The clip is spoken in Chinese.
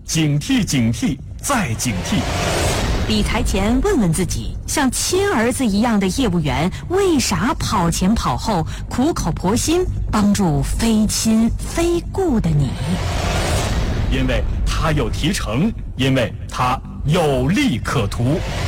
警惕警惕再警惕。 理财前问问自己，像亲儿子一样的业务员为啥跑前跑后苦口婆心帮助非亲非故的你？ 因为他有提成，因为他有利可图。